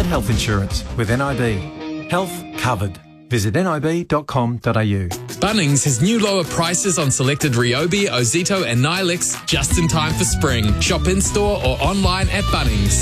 and health insurance with NIB. Health covered. Visit nib.com.au. Bunnings has new lower prices on selected Ryobi, Ozito and Nilix just in time for spring. Shop in-store or online at Bunnings.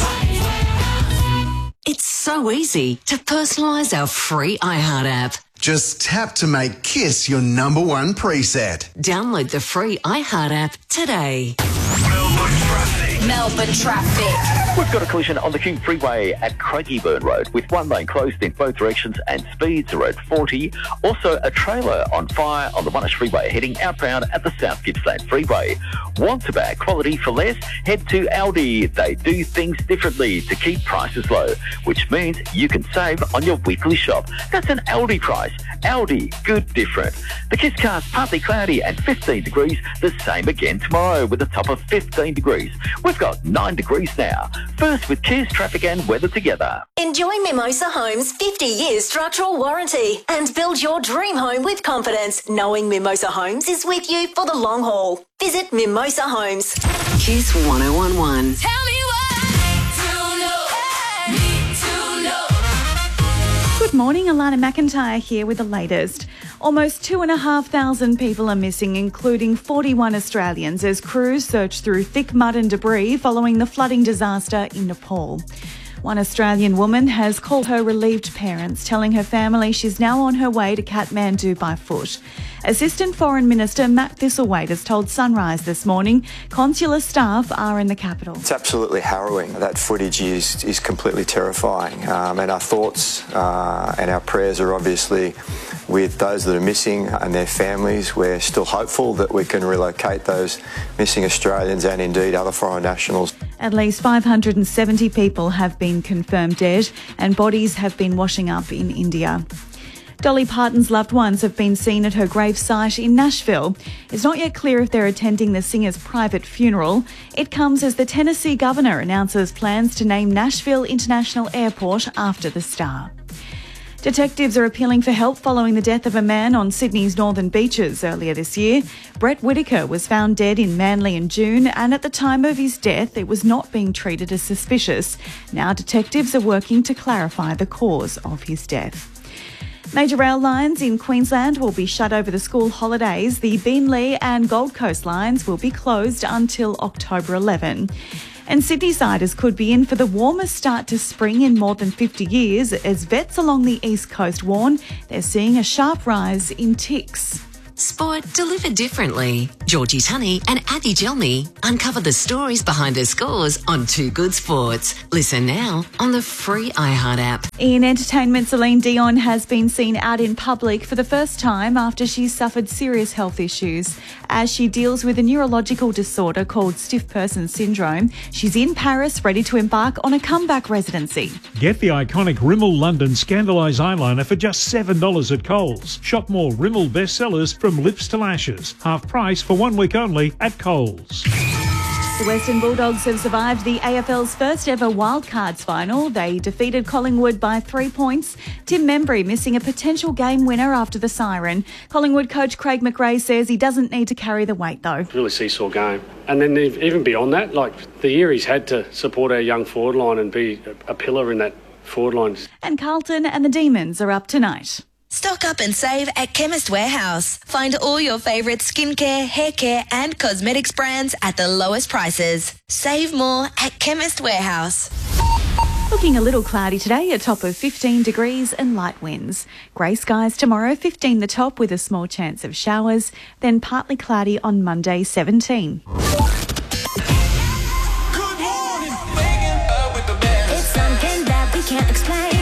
It's so easy to personalise our free iHeart app. Just tap to make Kiss your number one preset. Download the free iHeart app today. Melbourne traffic. We've got a collision on the King Freeway at Craigieburn Road with one lane closed in both directions and speeds are at 40. Also a trailer on fire on the Monash Freeway heading outbound at the South Gippsland Freeway. Want to buy quality for less? Head to Aldi. They do things differently to keep prices low, which means you can save on your weekly shop. That's an Aldi price. Aldi, good different. The Kiss cast partly cloudy and 15 degrees. The same again tomorrow with a top of 15 degrees. We've got 9 degrees now. First with Kiss traffic and weather together. Enjoy Mimosa Homes' 50-year structural warranty and build your dream home with confidence, knowing Mimosa Homes is with you for the long haul. Visit Mimosa Homes. Kiss 1011. Tell me Good morning, Alana McIntyre here with the latest. Almost 2,500 people are missing, including 41 Australians, as crews search through thick mud and debris following the flooding disaster in Nepal. One Australian woman has called her relieved parents, telling her family she's now on her way to Kathmandu by foot. Assistant Foreign Minister Matt Thistlethwaite has told Sunrise this morning consular staff are in the capital. It's absolutely harrowing. That footage is completely terrifying. And our thoughts and our prayers are obviously with those that are missing and their families. We're still hopeful that we can relocate those missing Australians and indeed other foreign nationals. At least 570 people have been confirmed dead and bodies have been washing up in India. Dolly Parton's loved ones have been seen at her gravesite in Nashville. It's not yet clear if they're attending the singer's private funeral. It comes as the Tennessee governor announces plans to name Nashville International Airport after the star. Detectives are appealing for help following the death of a man on Sydney's northern beaches earlier this year. Brett Whitaker was found dead in Manly in June, and at the time of his death, it was not being treated as suspicious. Now detectives are working to clarify the cause of his death. Major rail lines in Queensland will be shut over the school holidays. The Beenleigh and Gold Coast lines will be closed until October 11. And Sydney-siders could be in for the warmest start to spring in more than 50 years as vets along the east coast warn they're seeing a sharp rise in ticks. Sport delivered differently. Georgie Tunney and Addy Gelmi uncover the stories behind the scores on Too Good Sports. Listen now on the free iHeart app. In entertainment, Celine Dion has been seen out in public for the first time after she's suffered serious health issues. As she deals with a neurological disorder called stiff person syndrome, she's in Paris ready to embark on a comeback residency. Get the iconic Rimmel London Scandalise eyeliner for just $7 at Coles. Shop more Rimmel bestsellers from lips to lashes. Half price for 1 week only at Coles. The Western Bulldogs have survived the AFL's first ever wildcards final. They defeated Collingwood by 3 points. Tim Membry missing a potential game winner after the siren. Collingwood coach Craig McRae says he doesn't need to carry the weight though. Really seesaw game. And then even beyond that, like the year he's had to support our young forward line and be a pillar in that forward line. And Carlton and the Demons are up tonight. Stock up and save at Chemist Warehouse. Find all your favourite skincare, hair care and cosmetics brands at the lowest prices. Save more at Chemist Warehouse. Looking a little cloudy today, a top of 15 degrees and light winds. Grey skies tomorrow, 15 the top with a small chance of showers. Then partly cloudy on Monday, 17. It's something that we can't explain.